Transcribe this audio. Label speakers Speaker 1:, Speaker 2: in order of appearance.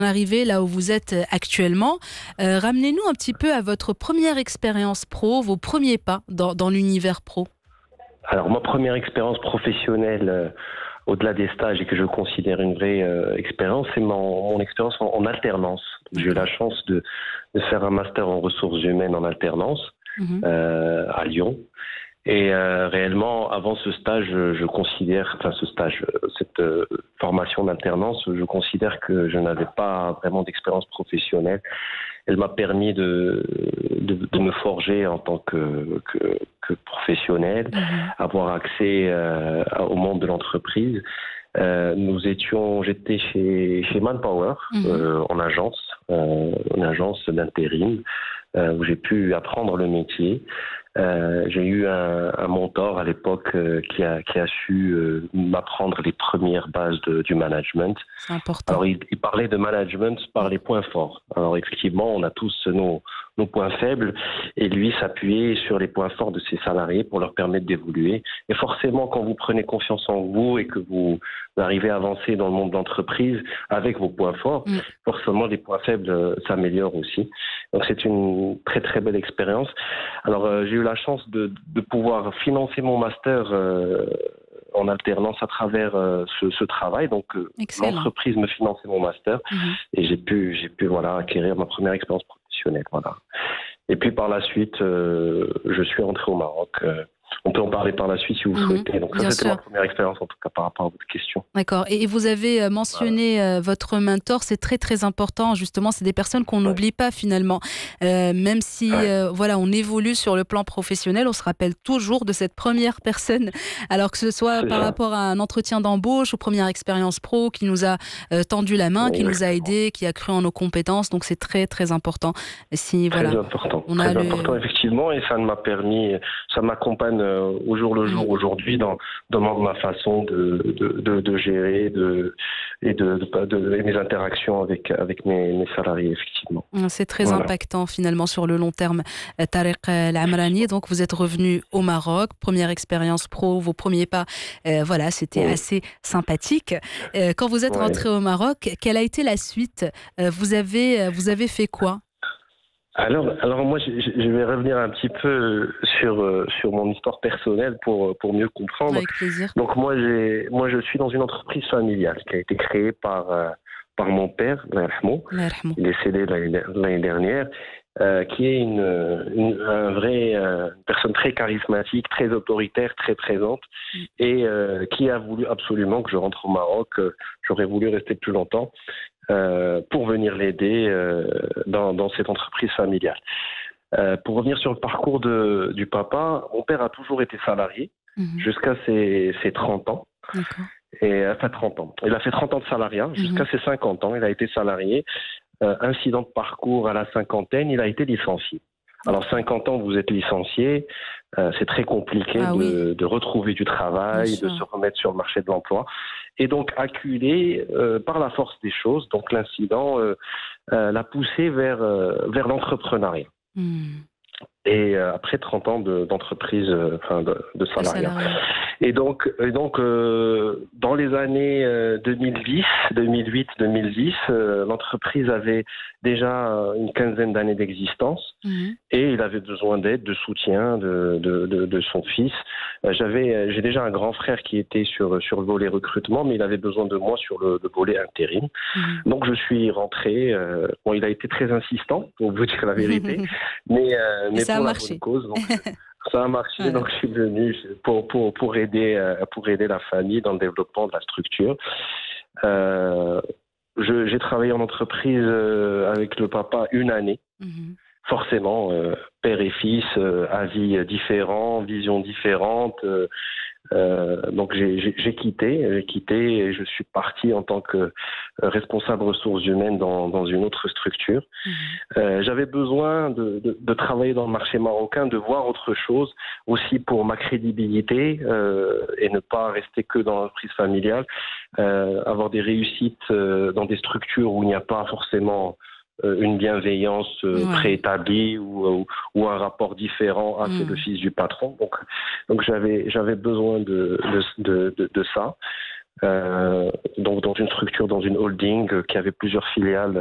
Speaker 1: arriver là où vous êtes actuellement. Ramenez-nous un petit peu à votre première expérience pro, vos premiers pas dans l'univers pro.
Speaker 2: Alors, ma première expérience professionnelle, au-delà des stages et que je considère une vraie expérience, c'est mon expérience en alternance. J'ai eu la chance de faire un master en ressources humaines en alternance
Speaker 1: Mhm.
Speaker 2: à Lyon. Et réellement, avant ce stage, je considère, enfin ce stage, cette formation d'alternance, je considère que je n'avais pas vraiment d'expérience professionnelle. Elle m'a permis de me forger en tant que professionnel,
Speaker 1: Mhm.
Speaker 2: avoir accès au monde de l'entreprise. J'étais chez Manpower
Speaker 1: Mhm.
Speaker 2: en agence d'intérim, où j'ai pu apprendre le métier. J'ai eu un mentor à l'époque qui a su m'apprendre les premières bases du management.
Speaker 1: C'est important.
Speaker 2: Alors, il parlait de management par les points forts. Alors, effectivement, on a tous nos points faibles et lui s'appuyait sur les points forts de ses salariés pour leur permettre d'évoluer. Et forcément, quand vous prenez confiance en vous et que vous arrivez à avancer dans le monde de l'entreprise avec vos points forts,
Speaker 1: Mm.
Speaker 2: forcément, les points faibles s'améliorent aussi. Donc, c'est une très, très belle expérience. Alors, j'ai eu la chance de pouvoir financer mon master en alternance à travers ce travail. Donc,
Speaker 1: Excellent.
Speaker 2: l'entreprise me finançait mon master
Speaker 1: Mhm.
Speaker 2: et j'ai pu voilà, acquérir ma première expérience professionnelle. Voilà. Et puis, par la suite, je suis rentré au Maroc. On peut en parler par la suite si vous
Speaker 1: Mhm.
Speaker 2: souhaitez. Donc, ça,
Speaker 1: Bien
Speaker 2: c'était ma
Speaker 1: sûr.
Speaker 2: première expérience, en tout cas, par rapport à votre question.
Speaker 1: D'accord. Et vous avez
Speaker 2: Voilà.
Speaker 1: mentionné votre mentor, c'est très très important. Justement, c'est des personnes qu'on
Speaker 2: Ouais.
Speaker 1: n'oublie pas finalement. Même si
Speaker 2: Ouais.
Speaker 1: voilà, on évolue sur le plan professionnel, on se rappelle toujours de cette première personne. Alors que ce soit
Speaker 2: C'est
Speaker 1: par
Speaker 2: ça.
Speaker 1: rapport à un entretien d'embauche, aux premières expériences pro, qui nous a tendu la main, qui nous a
Speaker 2: Exactement.
Speaker 1: aidés, qui a cru en nos compétences. Donc c'est très très important. Si voilà, on a
Speaker 2: Très important
Speaker 1: le.
Speaker 2: effectivement, et ça m'a permis, ça m'accompagne au jour le
Speaker 1: Mm.
Speaker 2: jour aujourd'hui dans ma façon de gérer et mes interactions avec mes salariés effectivement.
Speaker 1: C'est très
Speaker 2: Voilà.
Speaker 1: impactant finalement sur le long terme. Tariq Lamrani, donc vous êtes revenu au Maroc, première expérience pro, vos premiers pas, voilà, c'était
Speaker 2: Oui.
Speaker 1: assez sympathique. Quand vous êtes
Speaker 2: Ouais.
Speaker 1: rentré au Maroc, quelle a été la suite? Vous avez fait quoi?
Speaker 2: Alors moi, je vais revenir un petit peu sur mon histoire personnelle pour mieux comprendre.
Speaker 1: Avec plaisir.
Speaker 2: Donc moi, je suis dans une entreprise familiale qui a été créée par mon père, Allah yarhamou.
Speaker 1: Allah yarhamou.
Speaker 2: Il est décédé l'année dernière, qui est une personne très charismatique, très autoritaire, très présente,
Speaker 1: Mm.
Speaker 2: et qui a voulu absolument que je rentre au Maroc. J'aurais voulu rester plus longtemps pour venir l'aider dans cette entreprise familiale. Pour revenir sur le parcours du papa, mon père a toujours été salarié
Speaker 1: Mhm.
Speaker 2: jusqu'à ses 30 ans.
Speaker 1: D'accord.
Speaker 2: Et enfin 30 ans. Il a fait 30 ans de salariat
Speaker 1: Mhm.
Speaker 2: jusqu'à ses 50 ans. Il a été salarié. Incident de parcours à la cinquantaine, il a été licencié. Alors 50 ans, vous êtes licencié, c'est très compliqué
Speaker 1: Ah oui,
Speaker 2: de retrouver du
Speaker 1: bien
Speaker 2: travail, de
Speaker 1: sûr.
Speaker 2: se remettre sur le marché de l'emploi. Et donc acculé par la force des choses, donc l'incident l'a poussé vers l'entrepreneuriat.
Speaker 1: Mm.
Speaker 2: Et après 30 ans d'entreprise, enfin de
Speaker 1: Le
Speaker 2: salariat.
Speaker 1: salariat.
Speaker 2: Et donc dans les années 2010, 2008, 2010, l'entreprise avait déjà une quinzaine d'années d'existence
Speaker 1: Mhm.
Speaker 2: et il avait besoin d'aide, de soutien de son fils. J'ai déjà un grand frère qui était sur le volet recrutement, mais il avait besoin de moi sur le volet intérim.
Speaker 1: Mhm.
Speaker 2: Donc je suis rentré. Bon, il a été très insistant, pour vous dire la vérité,
Speaker 1: Et
Speaker 2: mais
Speaker 1: ça a
Speaker 2: pour la bonne
Speaker 1: marché.
Speaker 2: cause. Donc ça a marché.
Speaker 1: Voilà.
Speaker 2: Donc je suis venu pour aider la famille dans le développement de la structure. Euh, j'ai travaillé en entreprise avec le papa une année.
Speaker 1: Mhm.
Speaker 2: Forcément, père et fils, avis différents, visions différentes. Donc j'ai quitté et je suis parti en tant que responsable ressources humaines dans une autre structure.
Speaker 1: Mhm.
Speaker 2: J'avais besoin de travailler dans le marché marocain, de voir autre chose, aussi pour ma crédibilité et ne pas rester que dans l'entreprise familiale, avoir des réussites dans des structures où il n'y a pas forcément une bienveillance
Speaker 1: Ouais.
Speaker 2: préétablie ou un rapport différent. Ah, c'est le
Speaker 1: Mm.
Speaker 2: fils du patron. Donc j'avais besoin de ça. donc dans une structure, dans une holding qui avait plusieurs filiales